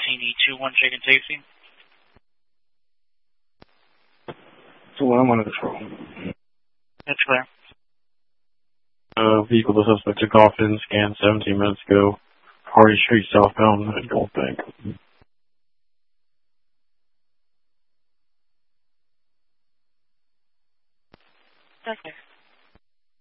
TD21 Chicken Safety. So I'm on a patrol. That's clear. Vehicle the suspect took off in scan 17 minutes ago. Hardy Street southbound at Gulf Bank. That's clear.